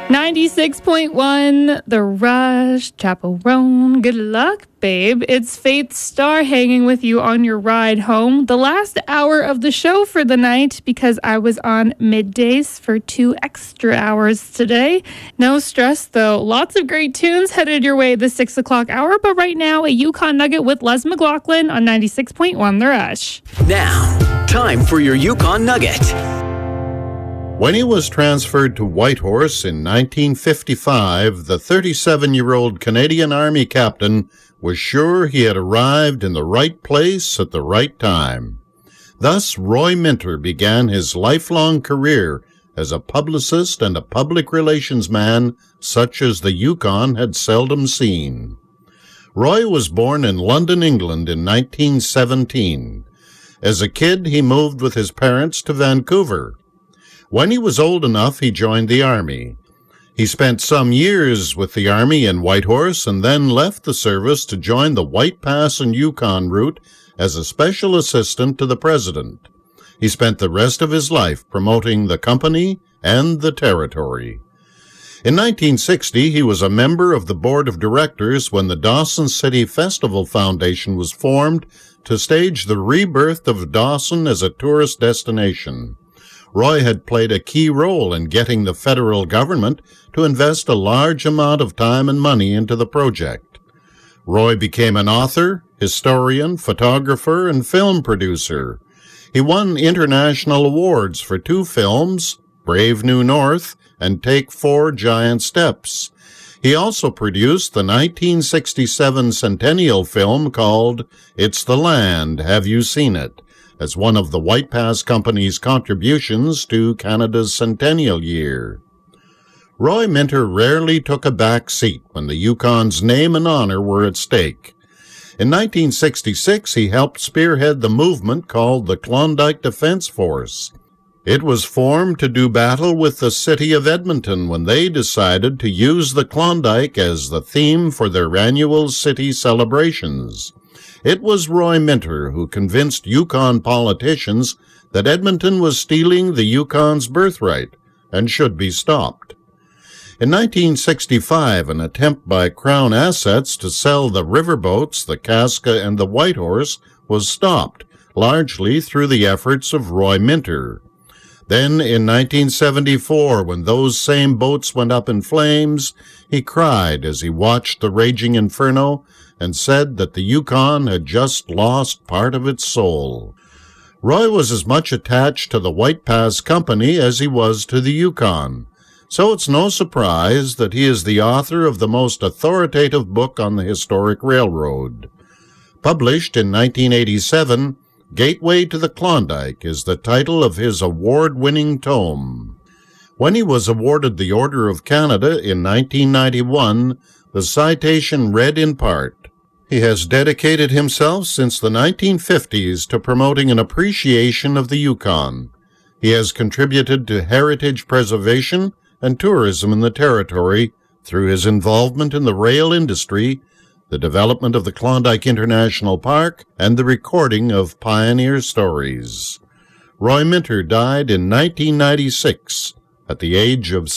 96.1, The Rush, Chaperone. Good luck, babe. It's Faith Starr hanging with you on your ride home. The last hour of the show for the night because I was on middays for 2 extra hours today. No stress, though. Lots of great tunes headed your way this 6 o'clock hour. But right now, a Yukon Nugget with Les McLaughlin on 96.1, The Rush. Now, time for your Yukon Nugget. When he was transferred to Whitehorse in 1955, the 37-year-old Canadian Army captain was sure he had arrived in the right place at the right time. Thus, Roy Minter began his lifelong career as a publicist and a public relations man such as the Yukon had seldom seen. Roy was born in London, England in 1917. As a kid, he moved with his parents to Vancouver. When he was old enough, he joined the Army. He spent some years with the Army in Whitehorse and then left the service to join the White Pass and Yukon route as a special assistant to the President. He spent the rest of his life promoting the company and the territory. In 1960, he was a member of the board of directors when the Dawson City Festival Foundation was formed to stage the rebirth of Dawson as a tourist destination. Roy had played a key role in getting the federal government to invest a large amount of time and money into the project. Roy became an author, historian, photographer, and film producer. He won international awards for 2 films, Brave New North and Take 4 Giant Steps. He also produced the 1967 centennial film called It's the Land, Have You Seen It?, as one of the White Pass Company's contributions to Canada's centennial year. Roy Minter rarely took a back seat when the Yukon's name and honor were at stake. In 1966, he helped spearhead the movement called the Klondike Defense Force. It was formed to do battle with the city of Edmonton when they decided to use the Klondike as the theme for their annual city celebrations. It was Roy Minter who convinced Yukon politicians that Edmonton was stealing the Yukon's birthright and should be stopped. In 1965, an attempt by Crown Assets to sell the riverboats, the Casca and the Whitehorse, was stopped, largely through the efforts of Roy Minter. Then, in 1974, when those same boats went up in flames, he cried as he watched the raging inferno and said that the Yukon had just lost part of its soul. Roy was as much attached to the White Pass Company as he was to the Yukon, so it's no surprise that he is the author of the most authoritative book on the historic railroad. Published in 1987, Gateway to the Klondike is the title of his award-winning tome. When he was awarded the Order of Canada in 1991, the citation read in part, "He has dedicated himself since the 1950s to promoting an appreciation of the Yukon. He has contributed to heritage preservation and tourism in the territory through his involvement in the rail industry, the development of the Klondike International Park, and the recording of pioneer stories." Roy Minter died in 1996 at the age of